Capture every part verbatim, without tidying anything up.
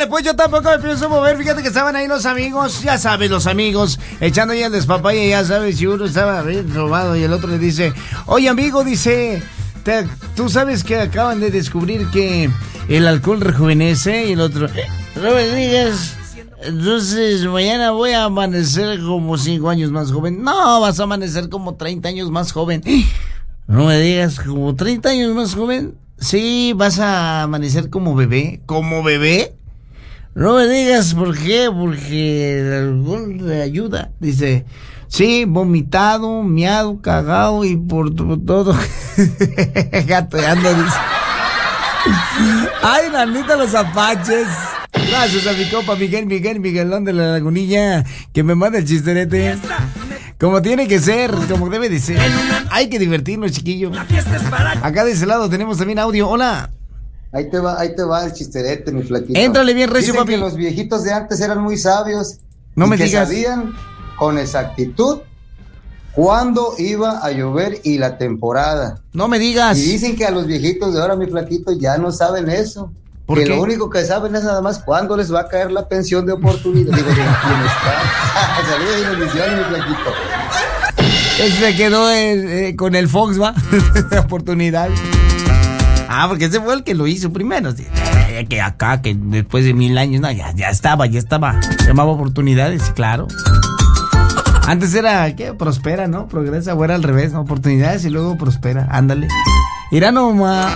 Órale, pues yo tampoco me pienso mover. Fíjate que estaban ahí los amigos, ya sabes, los amigos, echando ya el despapalle, ya sabes, si uno estaba bien robado y el otro le dice, oye amigo, dice, te, tú sabes que acaban de descubrir que el alcohol rejuvenece, y el otro, no me digas, entonces mañana voy a amanecer como cinco años más joven. No, vas a amanecer como treinta años más joven. No me digas, como treinta años más joven. Sí, vas a amanecer como bebé. ¿Como bebé? No me digas por qué, porque el alcohol te ayuda. Dice, sí, vomitado, miado, cagado y por todo. Gateando, dice. Ay, nanita, los apaches. Gracias a mi compa Miguel, Miguel, Miguelón de la Lagunilla, que me manda el chisterete. Como tiene que ser, como debe de ser. Hay que divertirnos, chiquillo. Acá de ese lado tenemos también audio. Hola. Ahí te va, ahí te va el chisterete, mi flaquito. Éntrale bien recio, Dicen papi. que los viejitos de antes eran muy sabios. No y me que digas. sabían con exactitud cuándo iba a llover y la temporada. No me digas. Y dicen que a los viejitos de ahora, mi flaquito, ya no saben eso. ¿Por que qué? lo único que saben es nada más cuándo les va a caer la pensión de oportunidad. Digo, de bienestar. Saludos y bendiciones, mi flaquito. Se quedó eh, eh, con el Fox, ¿va? De oportunidad. Ah, porque ese fue el que lo hizo primero. Sí. Eh, que acá, que después de mil años, no, ya, ya estaba, ya estaba. Se llamaba Oportunidades, claro. Antes era, ¿qué? Prospera, ¿no? Progresa, o era al revés, ¿no? Oportunidades y luego prospera. Ándale. Irá nomás.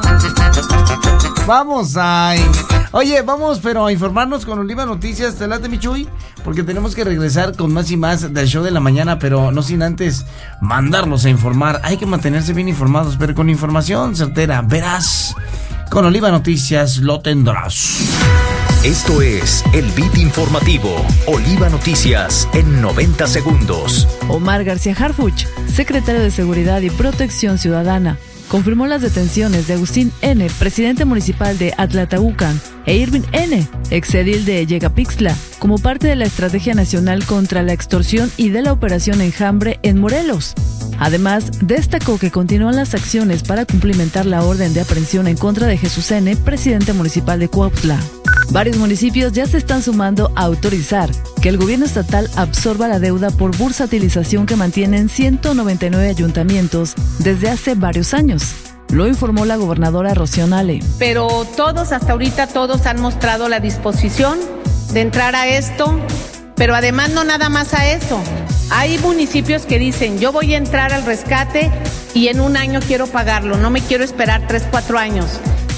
Vamos a... Oye, vamos pero a informarnos con Oliva Noticias. ¿Te late, mi Chuy? Porque tenemos que regresar con más y más del show de la mañana, pero no sin antes mandarlos a informar. Hay que mantenerse bien informados, pero con información certera. Verás, con Oliva Noticias lo tendrás. Esto es el Beat Informativo, Oliva Noticias en noventa segundos. Omar García Harfuch, secretario de Seguridad y Protección Ciudadana, confirmó las detenciones de Agustín N., presidente municipal de Atlataucan, e Irving N., exedil de Yegapixtla, como parte de la Estrategia Nacional contra la Extorsión y de la Operación Enjambre en Morelos. Además, destacó que continúan las acciones para cumplimentar la orden de aprehensión en contra de Jesús N., presidente municipal de Cuautla. Varios municipios ya se están sumando a autorizar que el gobierno estatal absorba la deuda por bursatilización que mantienen ciento noventa y nueve ayuntamientos desde hace varios años. Lo informó la gobernadora Rocío Nale. Pero todos, hasta ahorita todos han mostrado la disposición de entrar a esto, pero además no nada más a eso. Hay municipios que dicen, yo voy a entrar al rescate y en un año quiero pagarlo, no me quiero esperar tres, cuatro años.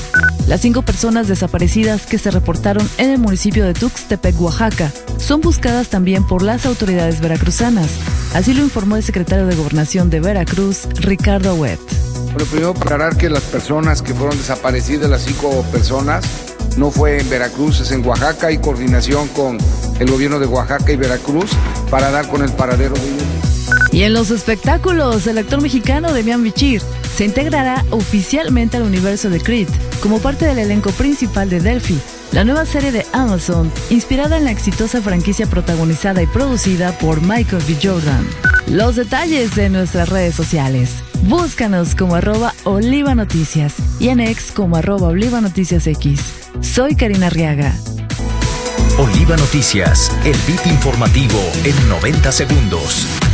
Las cinco personas desaparecidas que se reportaron en el municipio de Tuxtepec, Oaxaca, son buscadas también por las autoridades veracruzanas. Así lo informó el secretario de Gobernación de Veracruz, Ricardo Huet. Bueno, primero aclarar que las personas que fueron desaparecidas, las cinco personas, no fue en Veracruz, es en Oaxaca. Hay coordinación con el gobierno de Oaxaca y Veracruz para dar con el paradero de ellos. Y en los espectáculos, el actor mexicano Demian Bichir se integrará oficialmente al universo de Creed como parte del elenco principal de Delphi, la nueva serie de Amazon, inspirada en la exitosa franquicia protagonizada y producida por Michael B. Jordan. Los detalles de nuestras redes sociales. Búscanos como arroba Oliva Noticias y en X como arroba Oliva Noticias X. Soy Karina Arriaga. Oliva Noticias, el beat informativo en noventa segundos.